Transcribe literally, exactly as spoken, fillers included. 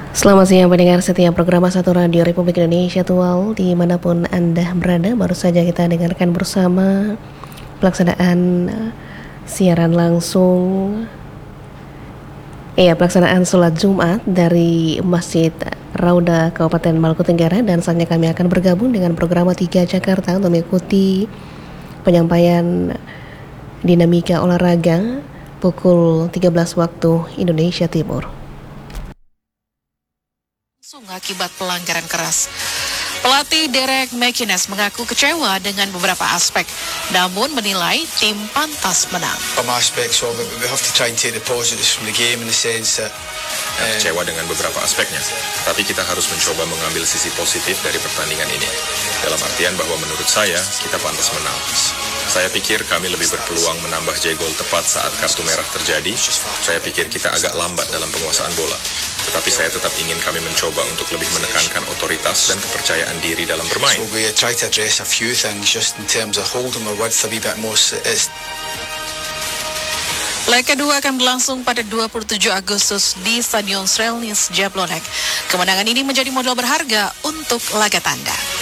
Selamat siang pendengar setia program Satu Radio Republik Indonesia Tual dimanapun Anda berada. Baru saja kita dengarkan bersama pelaksanaan uh, siaran langsung Iya, pelaksanaan sholat Jumat dari Masjid Rauda Kabupaten Maluku Tenggara. Dan saatnya kami akan bergabung dengan program tiga Jakarta untuk mengikuti penyampaian dinamika olahraga pukul tiga belas waktu Indonesia Timur. Akibat pelanggaran keras, pelatih Derek McInnes mengaku kecewa dengan beberapa aspek, namun menilai tim pantas menang. Some aspects of it, but we have to try and take the positives from the game in the sense that uh, kecewa dengan beberapa aspeknya, tapi kita harus mencoba mengambil sisi positif dari pertandingan ini. Dalam artian bahwa menurut saya, kita pantas menang. Saya pikir kami lebih berpeluang menambah J-gol tepat saat kartu merah terjadi. Saya pikir kita agak lambat dalam penguasaan bola. Tetapi saya tetap ingin kami mencoba untuk lebih menekankan otoritas dan kepercayaan diri dalam bermain. So we try to address a few things just in terms of holding our width a wee bit more. It's Leg kedua akan berlangsung pada dua puluh tujuh Agustus di Stadion Strelnitz Jablonec. Kemenangan ini menjadi modal berharga untuk laga tanda.